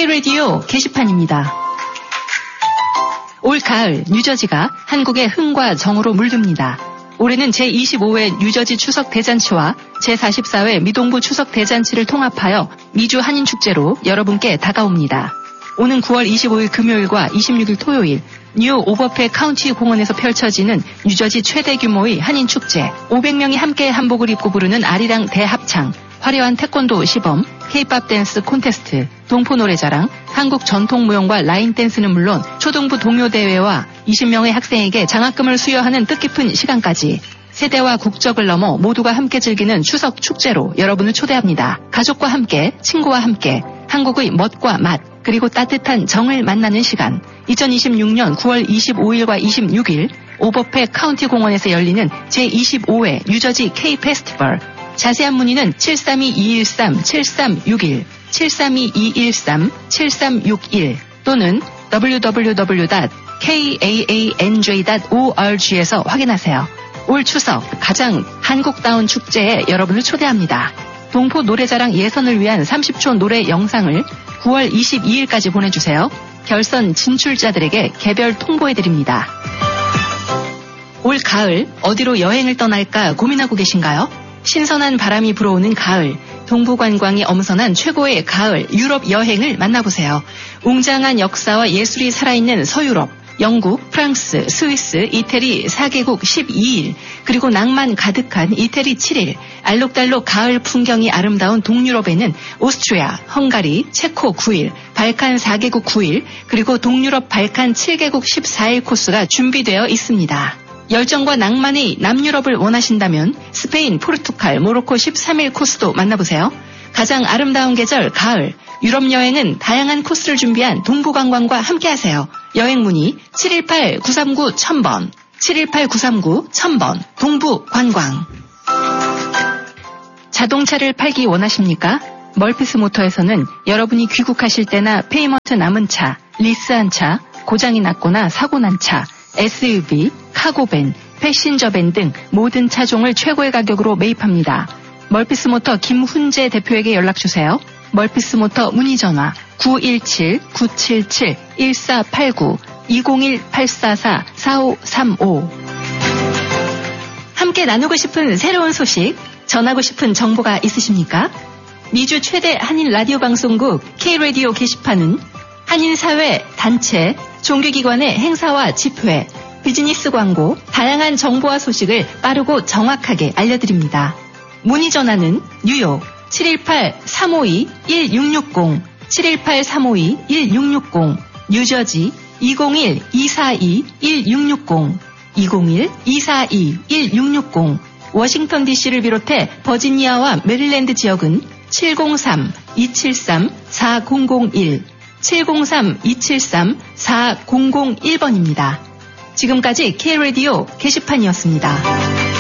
K-라디오 게시판입니다. 올 가을 뉴저지가 한국의 흥과 정으로 물듭니다. 올해는 제25회 뉴저지 추석 대잔치와 제44회 미동부 추석 대잔치를 통합하여 미주 한인축제로 여러분께 다가옵니다. 오는 9월 25일 금요일과 26일 토요일 뉴 오버페 카운티 공원에서 펼쳐지는 뉴저지 최대 규모의 한인축제, 500명이 함께 한복을 입고 부르는 아리랑 대합창, 화려한 태권도 시범, K-팝 댄스 콘테스트, 동포 노래자랑, 한국 전통 무용과 라인 댄스는 물론 초등부 동요 대회와 20명의 학생에게 장학금을 수여하는 뜻깊은 시간까지 세대와 국적을 넘어 모두가 함께 즐기는 추석 축제로 여러분을 초대합니다. 가족과 함께, 친구와 함께 한국의 멋과 맛, 그리고 따뜻한 정을 만나는 시간. 2026년 9월 25일과 26일 오버페 카운티 공원에서 열리는 제25회 뉴저지 K 페스티벌. 자세한 문의는 732-213-7361, 732-213-7361 또는 www.kaanj.org에서 확인하세요. 올 추석 가장 한국다운 축제에 여러분을 초대합니다. 동포 노래자랑 예선을 위한 30초 노래 영상을 9월 22일까지 보내주세요. 결선 진출자들에게 개별 통보해드립니다. 올 가을 어디로 여행을 떠날까 고민하고 계신가요? 신선한 바람이 불어오는 가을, 동부 관광이 엄선한 최고의 가을 유럽 여행을 만나보세요. 웅장한 역사와 예술이 살아있는 서유럽, 영국, 프랑스, 스위스, 이태리 4개국 12일, 그리고 낭만 가득한 이태리 7일, 알록달록 가을 풍경이 아름다운 동유럽에는 오스트리아, 헝가리, 체코 9일, 발칸 4개국 9일, 그리고 동유럽 발칸 7개국 14일 코스가 준비되어 있습니다. 열정과 낭만의 남유럽을 원하신다면 스페인, 포르투갈, 모로코 13일 코스도 만나보세요. 가장 아름다운 계절 가을, 유럽 여행은 다양한 코스를 준비한 동부관광과 함께하세요. 여행 문의 718-939-1000번, 718-939-1000번, 동부관광. 자동차를 팔기 원하십니까? 멀피스 모터에서는 여러분이 귀국하실 때나 페이먼트 남은 차, 리스한 차, 고장이 났거나 사고 난 차, SUV, 카고밴, 패신저밴 등 모든 차종을 최고의 가격으로 매입합니다. 멀피스 모터 김훈재 대표에게 연락주세요. 멀피스 모터 문의 전화 917-977-1489, 201-844-4535. 함께 나누고 싶은 새로운 소식, 전하고 싶은 정보가 있으십니까? 미주 최대 한인 라디오 방송국 K-라디오 게시판은 한인사회, 단체, 종교기관의 행사와 집회, 비즈니스 광고, 다양한 정보와 소식을 빠르고 정확하게 알려드립니다. 문의 전화는 뉴욕 718-352-1660, 718-352-1660, 뉴저지 201-242-1660, 201-242-1660, 워싱턴 DC를 비롯해 버지니아와 메릴랜드 지역은 703-273-4001, 703-273-4001번입니다. 지금까지 K-라디오 게시판이었습니다.